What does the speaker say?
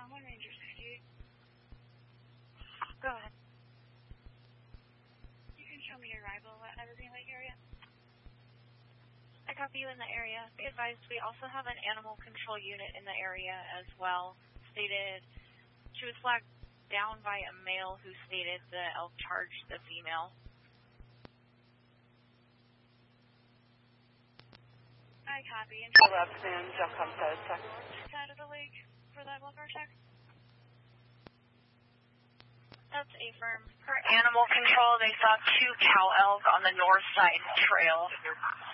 1 Ranger 68. Go ahead. You can show me your arrival at Evergreen Lake area. I copy you in the area. Be advised, we also have an animal control unit in the area as well. Stated she was flagged down by a male who stated the elk charged the female. I copy. And up soon, jump on the side of the lake for that welfare check. That's affirmed. For animal control, they saw 2 cow elk on the north side trail.